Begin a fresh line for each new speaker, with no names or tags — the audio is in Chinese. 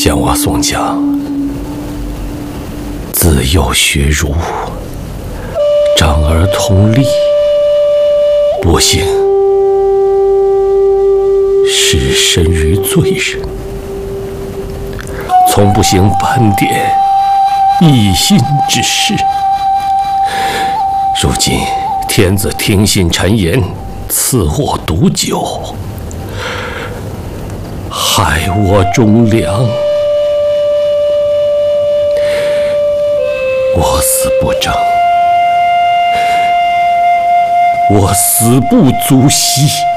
向我宋江自幼学儒，长而通历，不幸失身于罪人，从不行半点一心之事。如今天子听信谗言，赐我毒酒，害我忠良。我死不争，我死不足惜。